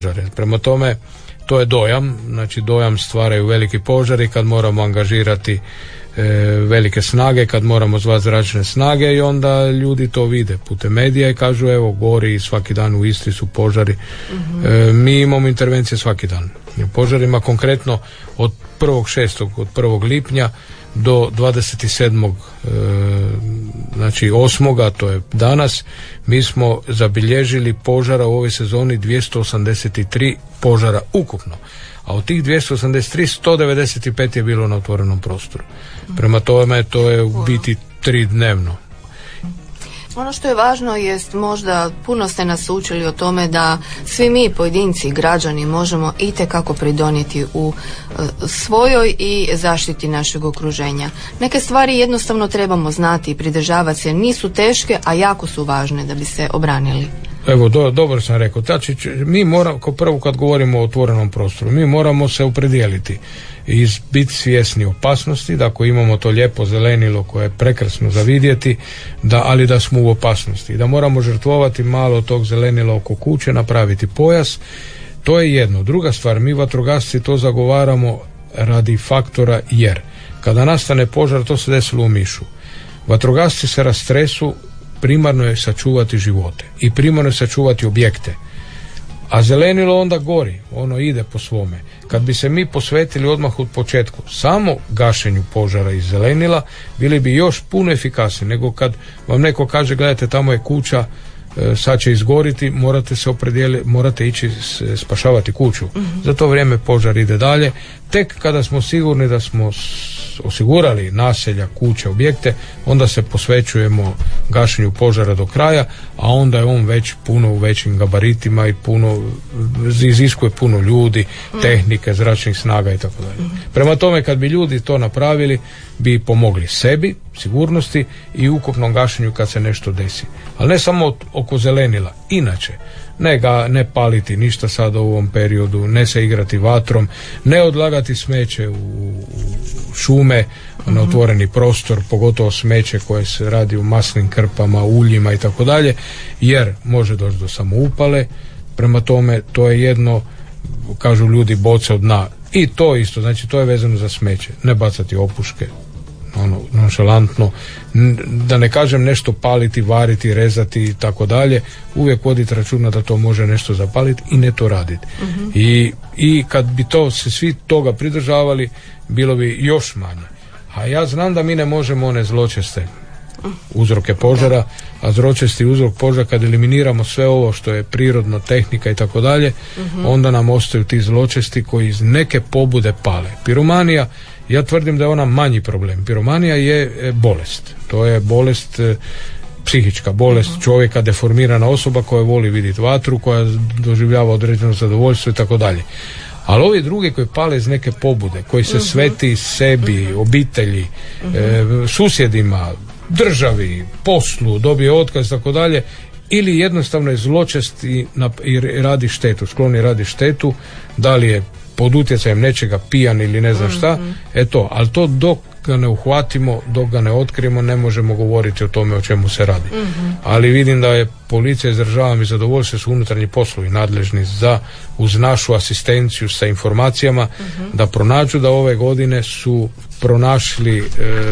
Prema tome, to je dojam, znači dojam stvaraju veliki požari kad moramo angažirati velike snage, kad moramo zvati zračne snage i onda ljudi to vide putem medija i kažu evo gori svaki dan u Istri su požari. Mi imamo intervencije svaki dan u požarima, konkretno od 1.6. od 1. lipnja do 27. znači 8. to je danas, mi smo zabilježili požara u ovoj sezoni 283 požara ukupno, a od tih 283 195 je bilo na otvorenom prostoru. Prema tome to je u biti 3 dnevno. Ono što je važno jest, možda puno ste nas učili o tome da svi mi pojedinci i građani možemo itekako pridonijeti u svojoj i zaštiti našeg okruženja. Neke stvari jednostavno trebamo znati i pridržavati se, nisu teške, a jako su važne da bi se obranili. Evo, dobro sam rekao. Znači, mi moramo, kao prvo kad govorimo o otvorenom prostoru, mi moramo se opredijeliti i biti svjesni opasnosti, da ako imamo to lijepo zelenilo koje je prekrasno za vidjeti, ali da smo u opasnosti, da moramo žrtvovati malo tog zelenila oko kuće, napraviti pojas, to je jedno. Druga stvar, mi vatrogasci to zagovaramo radi faktora jer kada nastane požar, to se desilo u Mišu, vatrogasci se rastresu, primarno je sačuvati živote i primarno je sačuvati objekte, a zelenilo onda gori, ono ide po svome. Kad bi se mi posvetili odmah od početku samo gašenju požara iz zelenila, bili bi još puno efikasniji nego kad vam neko kaže gledajte tamo je kuća, sad će izgoriti, morate se opredijeliti, morate ići spašavati kuću. Za to vrijeme požar ide dalje. Tek kada smo sigurni da smo osigurali naselja, kuće, objekte, onda se posvećujemo gašenju požara do kraja, a onda je on već puno u većim gabaritima i iziskuje puno ljudi, tehnike, zračnih snaga i tako dalje. Prema tome, kad bi ljudi to napravili, bi pomogli sebi, sigurnosti i ukupnom gašenju kad se nešto desi. Ali ne samo oko zelenila, inače ne paliti ništa sad u ovom periodu, ne se igrati vatrom, ne odlagati smeće u šume, na otvoreni prostor, pogotovo smeće koje se radi u masnim krpama, uljima i tako dalje, jer može doći do samoupale. Prema tome, to je jedno, kažu ljudi, boce od dna. I to isto, znači to je vezano za smeće. Ne bacati opuške, nonšalantno, da ne kažem nešto paliti, variti, rezati i tako dalje, uvijek voditi računa da to može nešto zapaliti i ne to raditi. I kad bi to se svi toga pridržavali, bilo bi još manje. A ja znam da mi ne možemo one zločeste uzroke požara, a zločesti uzrok požara, kad eliminiramo sve ovo što je prirodno, tehnika i tako dalje, onda nam ostaju ti zločesti koji iz neke pobude pale. Piromanija, ja tvrdim da je ona manji problem. Piromanija je bolest. To je bolest, psihička bolest čovjeka, deformirana osoba koja voli vidjeti vatru, koja doživljava određeno zadovoljstvo i tako dalje. Ali ovi drugi koji pale iz neke pobude, koji se sveti sebi, obitelji, susjedima, državi, poslu, dobije otkaz i tako dalje, ili jednostavno je zločest i radi štetu, skloni radi štetu, da li je pod utjecajem nečega pijan ili ne znam šta, ali to dok ga ne uhvatimo, dok ga ne otkrijemo, ne možemo govoriti o tome o čemu se radi. Ali vidim da je policija, izražavam i zadovoljstvo, su unutarnji poslovi nadležni za, uz našu asistenciju sa informacijama, da pronađu, da ove godine su pronašli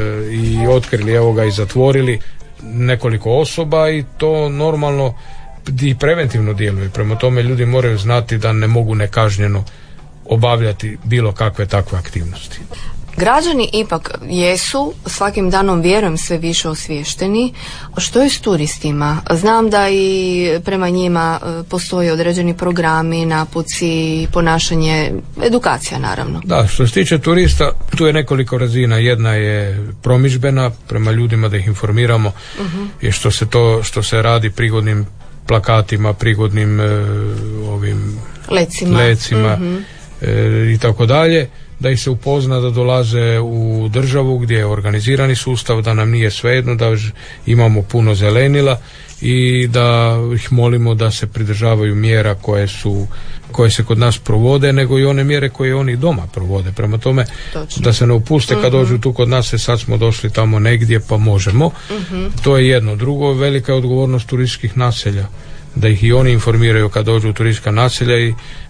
i otkrili, evo ga, i zatvorili nekoliko osoba, i to normalno i preventivno djeluje. Prema tome ljudi moraju znati da ne mogu nekažnjeno obavljati bilo kakve takve aktivnosti. Građani ipak jesu, svakim danom vjerujem sve više osviješteni. Što je s turistima? Znam da i prema njima postoje određeni programi, napuci, ponašanje, edukacija naravno. Da, što se tiče turista, tu je nekoliko razina. Jedna je promidžbena, prema ljudima da ih informiramo, i što se radi prigodnim plakatima, prigodnim ovim lecima i tako dalje, da ih se upozna da dolaze u državu gdje je organizirani sustav, da nam nije svejedno, da imamo puno zelenila i da ih molimo da se pridržavaju mjera koje se kod nas provode, nego i one mjere koje oni doma provode. Prema tome, da se ne upuste kad dođu tu kod nas, sad smo došli tamo negdje pa možemo. To je jedno. Drugo, velika je odgovornost turističkih naselja da ih i oni informiraju kad dođu u turistička naselja i